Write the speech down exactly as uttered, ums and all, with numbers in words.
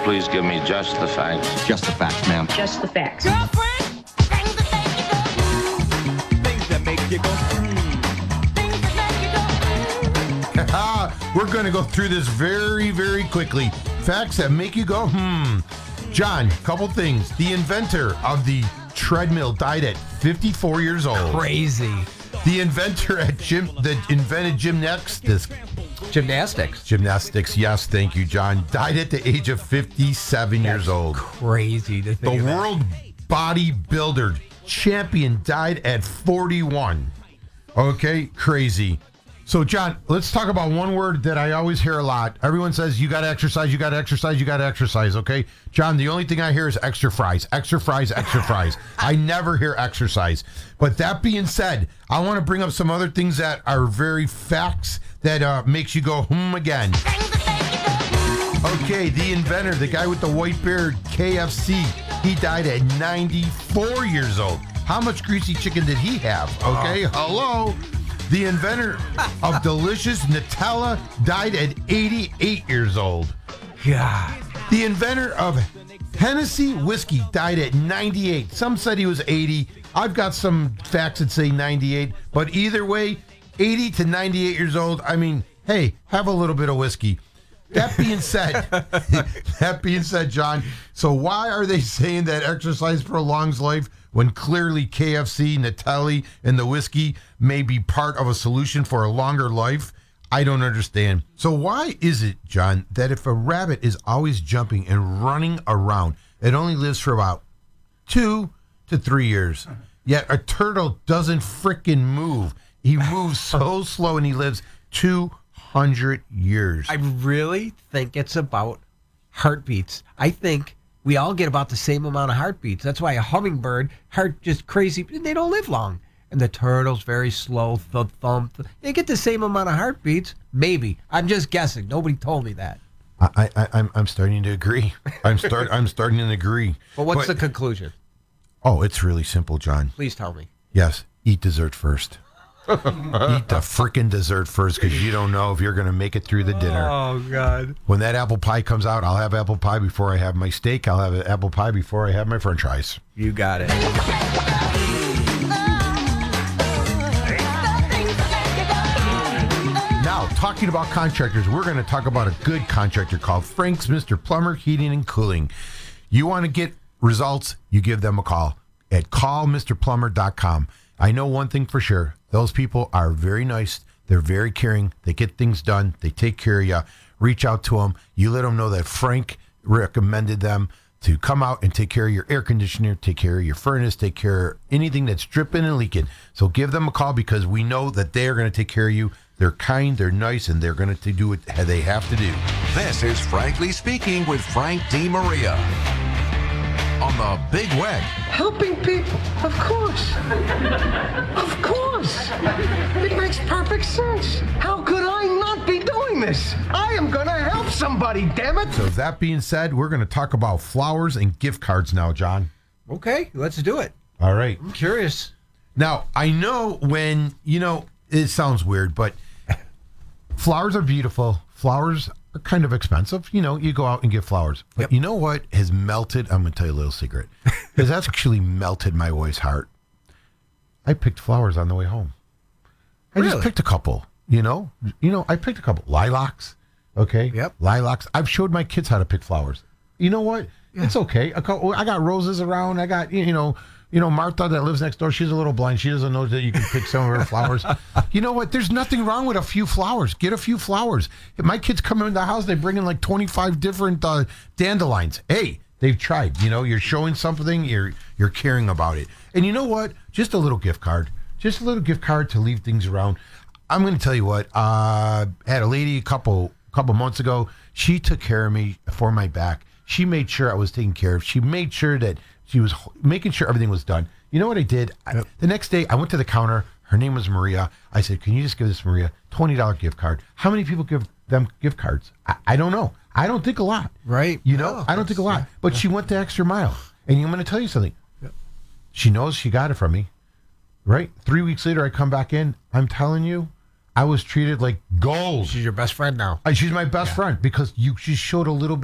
please give me just the facts? Just the facts, ma'am. Just the facts. Girlfriend, things that make you go. Things that make you go. Things that make you go. We're going to go through this very, very quickly. Facts that make you go, hmm. John, couple things. The inventor of the treadmill died at fifty-four years old. Crazy. The inventor at gym that invented gymnastics. Gymnastics. Gymnastics, yes, thank you, John. Died at the age of fifty-seven years old. Crazy to The think of that. world bodybuilder champion died at forty-one. Okay, crazy. So, John, let's talk about one word that I always hear a lot. Everyone says, you got to exercise, you got to exercise, you got to exercise, okay? John, the only thing I hear is extra fries, extra fries, extra fries. I never hear exercise. But that being said, I want to bring up some other things that are very facts that uh, makes you go, hmm, again. Things that make you go. Okay, the inventor, the guy with the white beard, K F C, he died at ninety-four years old. How much greasy chicken did he have? Okay, hello? The inventor of delicious Nutella died at eighty-eight years old. God. The inventor of Hennessy whiskey died at ninety-eight. Some said he was eighty. I've got some facts that say ninety-eight. But either way, eighty to ninety-eight years old, I mean, hey, have a little bit of whiskey. That being said, that being said, John, so why are they saying that exercise prolongs life when clearly K F C, Nutella, and the whiskey may be part of a solution for a longer life? I don't understand. So why is it, John, that if a rabbit is always jumping and running around, it only lives for about two to three years? Yet a turtle doesn't frickin' move. He moves so slow and he lives two hundred years. I really think it's about heartbeats. I think we all get about the same amount of heartbeats. That's why a hummingbird, heart just crazy, they don't live long. And the turtle's very slow, thump, thump. They get the same amount of heartbeats. Maybe. I'm just guessing. Nobody told me that. I, I, I'm, I'm starting to agree. I'm start, I'm starting to agree. But what's But- the conclusion? Oh, it's really simple, John. Please tell me. Yes, eat dessert first. Eat the frickin' dessert first because you don't know if you're going to make it through the dinner. Oh, God. When that apple pie comes out, I'll have apple pie before I have my steak. I'll have an apple pie before I have my french fries. You got it. Now, talking about contractors, we're going to talk about a good contractor called Frank's Mister Plumber Heating and Cooling. You want to get results, you give them a call at call mister plumber dot com. I know one thing for sure. Those people are very nice. They're very caring. They get things done. They take care of you. Reach out to them. You let them know that Frank recommended them to come out and take care of your air conditioner, take care of your furnace, take care of anything that's dripping and leaking. So give them a call because we know that they're going to take care of you. They're kind, they're nice, and they're going to do what they have to do. This is Frankly Speaking with Frank DeMaria on the Big Web. Helping people, of course. Of course. It makes perfect sense. How could I not be doing this? I am going to help somebody, damn it. So that being said, we're going to talk about flowers and gift cards now, John. Okay, let's do it. All right. I'm curious. Now, I know when, you know, it sounds weird, but flowers are beautiful. Flowers are kind of expensive. You know, you go out and get flowers. But Yep. you know what has melted? I'm going to tell you a little secret. Because that's actually melted my wife's heart. I picked flowers on the way home. I Really? just picked a couple, you know. You know, I picked a couple. Lilacs, okay? Yep. Lilacs. I've showed my kids how to pick flowers. You know what? It's okay. A couple, I got roses around. I got, you know, you know, Martha that lives next door, she's a little blind. She doesn't know that you can pick some of her flowers. You know what? There's nothing wrong with a few flowers. Get a few flowers. If my kids come in the house, they bring in like twenty-five different uh, dandelions. Hey, they've tried. You know, you're showing something, you're you're caring about it. And you know what? Just a little gift card. Just a little gift card to leave things around. I'm going to tell you what. Uh, I had a lady a couple couple months ago. She took care of me for my back. She made sure I was taken care of. She made sure that she was making sure everything was done. You know what I did? I, the next day, I went to the counter. Her name was Maria. I said, can you just give this Maria twenty dollars gift card? How many people give them gift cards? I, I don't know. I don't think a lot. Right. You know, No, I don't think a lot. yeah. But she went the extra mile. And I'm going to tell you something. She knows she got it from me. Right? Three weeks later, I come back in. I'm telling you, I was treated like gold. She's your best friend now. Uh, She's my best friend because you she showed a little bit.